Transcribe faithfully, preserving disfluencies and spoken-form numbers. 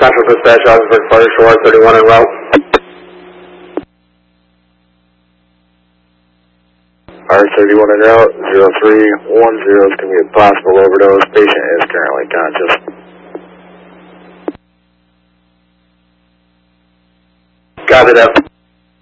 Central Dispatch, Osborne Fire Shore, thirty-one en route. R thirty-one en route, zero three one zero is going to be a possible overdose. Patient is currently conscious. Copy that.